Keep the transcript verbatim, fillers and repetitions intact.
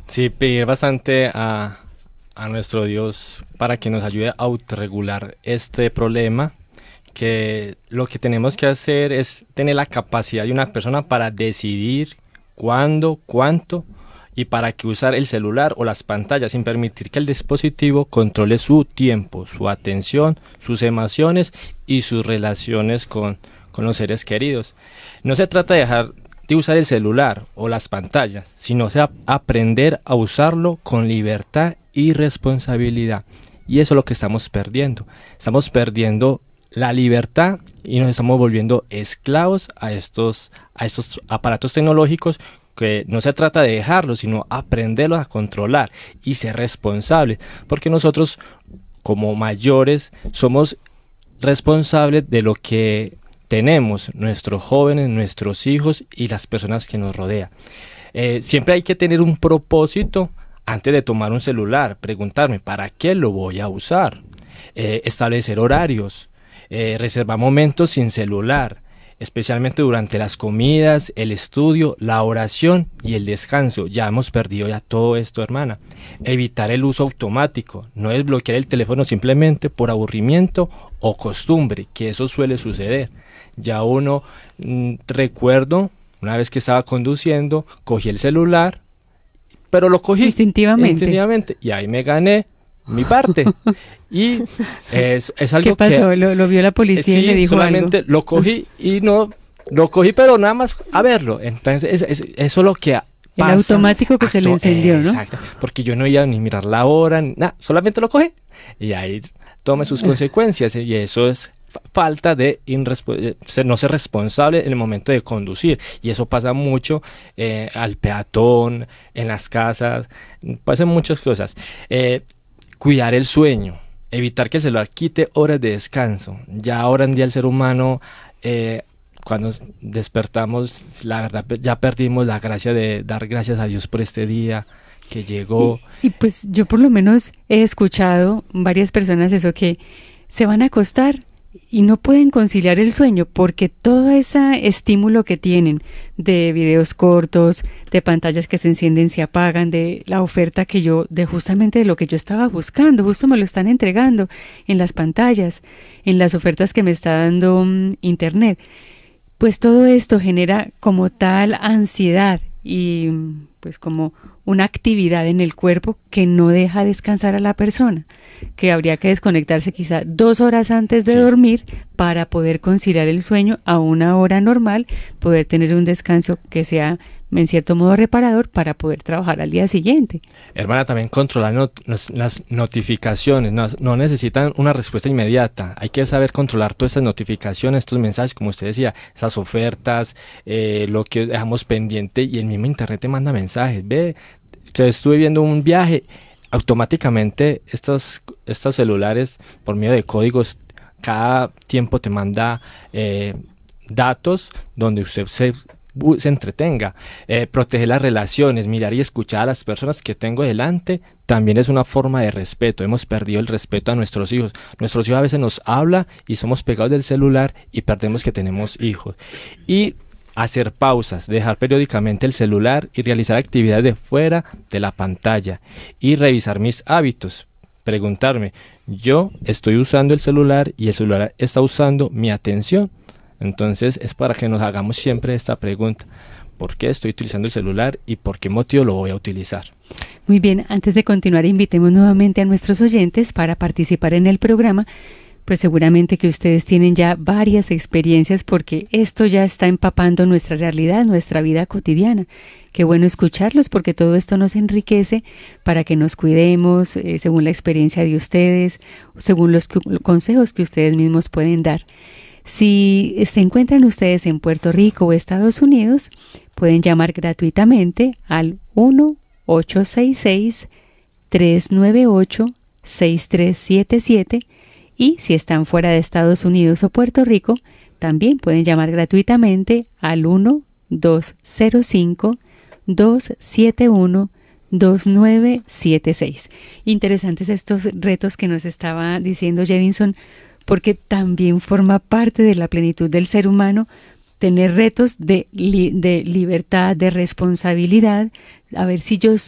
Sí, pedir bastante a, a nuestro Dios para que nos ayude a autorregular este problema, que lo que tenemos que hacer es tener la capacidad de una persona para decidir cuándo, cuánto y para qué usar el celular o las pantallas sin permitir que el dispositivo controle su tiempo, su atención, sus emociones y sus relaciones con, con los seres queridos. No se trata de dejar de usar el celular o las pantallas, sino de aprender a usarlo con libertad y responsabilidad. Y eso es lo que estamos perdiendo. Estamos perdiendo la libertad y nos estamos volviendo esclavos a estos, a estos aparatos tecnológicos, que no se trata de dejarlos, sino aprenderlos a controlar y ser responsables, porque nosotros como mayores somos responsables de lo que tenemos, nuestros jóvenes, nuestros hijos y las personas que nos rodean. Eh, siempre hay que tener un propósito antes de tomar un celular, preguntarme ¿para qué lo voy a usar? Eh, establecer horarios, eh, reservar momentos sin celular, especialmente durante las comidas, el estudio, la oración y el descanso. Ya hemos perdido ya todo esto, hermana. Evitar el uso automático, no desbloquear el teléfono simplemente por aburrimiento o costumbre, que eso suele suceder. Ya uno, mmm, recuerdo, una vez que estaba conduciendo, cogí el celular, pero lo cogí instintivamente, instintivamente y ahí me gané mi parte. Y es, es algo que... ¿Qué pasó? Que, ¿Lo, lo vio la policía sí, y le dijo solamente algo? lo cogí y no, lo cogí pero nada más a verlo. Entonces es, es, eso es lo que pasa. El automático que Acto, se le encendió, ¿no? Exacto, porque yo no iba ni mirar la hora, ni nada, solamente lo cogí y ahí tome sus consecuencias, y eso es falta de no ser responsable en el momento de conducir, y eso pasa mucho eh, al peatón, en las casas, pasan muchas cosas. Eh, cuidar el sueño, evitar que el celular quite horas de descanso. Ya ahora en día el ser humano, eh, cuando despertamos, la verdad ya perdimos la gracia de dar gracias a Dios por este día que llegó. Y, y pues yo por lo menos he escuchado varias personas eso, que se van a acostar y no pueden conciliar el sueño porque todo ese estímulo que tienen de videos cortos, de pantallas que se encienden, se apagan, de la oferta que yo, de justamente de lo que yo estaba buscando, justo me lo están entregando en las pantallas, en las ofertas que me está dando um, internet, pues todo esto genera como tal ansiedad y pues como una actividad en el cuerpo que no deja descansar a la persona, que habría que desconectarse quizá dos horas antes de sí. dormir para poder conciliar el sueño a una hora normal, poder tener un descanso que sea en cierto modo reparador para poder trabajar al día siguiente. Hermana, también controlar not- las notificaciones, no, no necesitan una respuesta inmediata, hay que saber controlar todas estas notificaciones, estos mensajes, como usted decía, esas ofertas, eh, lo que dejamos pendiente, y el mismo internet te manda mensajes, ve, estuve viendo un viaje, automáticamente estos, estos celulares por medio de códigos cada tiempo te manda eh, datos donde usted se se entretenga. Eh, proteger las relaciones, mirar y escuchar a las personas que tengo delante, también es una forma de respeto. Hemos perdido el respeto a nuestros hijos. Nuestros hijos a veces nos hablan y somos pegados del celular y perdemos que tenemos hijos. Y hacer pausas, dejar periódicamente el celular y realizar actividades de fuera de la pantalla, y revisar mis hábitos. Preguntarme, ¿yo estoy usando el celular y el celular está usando mi atención? Entonces es para que nos hagamos siempre esta pregunta: ¿por qué estoy utilizando el celular y por qué motivo lo voy a utilizar? Muy bien, antes de continuar, invitemos nuevamente a nuestros oyentes para participar en el programa. Pues seguramente que ustedes tienen ya varias experiencias, porque esto ya está empapando nuestra realidad, nuestra vida cotidiana. Qué bueno escucharlos, porque todo esto nos enriquece para que nos cuidemos eh, según la experiencia de ustedes, según los consejos que ustedes mismos pueden dar. Si se encuentran ustedes en Puerto Rico o Estados Unidos, pueden llamar gratuitamente al uno ocho seis seis, tres nueve ocho, seis tres siete siete, y si están fuera de Estados Unidos o Puerto Rico, también pueden llamar gratuitamente al uno dos cero cinco, dos siete uno, dos nueve siete seis. Interesantes estos retos que nos estaba diciendo Jedinson, porque también forma parte de la plenitud del ser humano tener retos de, li- de libertad, de responsabilidad, a ver si yo